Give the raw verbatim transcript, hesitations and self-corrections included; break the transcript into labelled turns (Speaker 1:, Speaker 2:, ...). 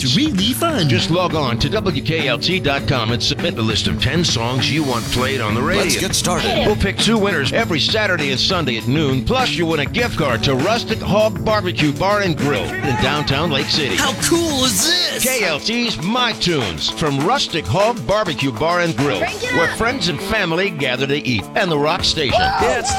Speaker 1: It's really fun.
Speaker 2: Just log on to W K L T dot com and submit the list of ten songs you want played on the radio.
Speaker 3: Let's get started.
Speaker 2: We'll pick two winners every Saturday and Sunday at noon. Plus, you win a gift card to Rustic Hog Barbecue Bar and Grill in downtown Lake City.
Speaker 1: How cool is this?
Speaker 2: K L T's My Tunes from Rustic Hog Barbecue Bar and Grill, where friends and family gather to eat, and the Rock Station.
Speaker 3: It's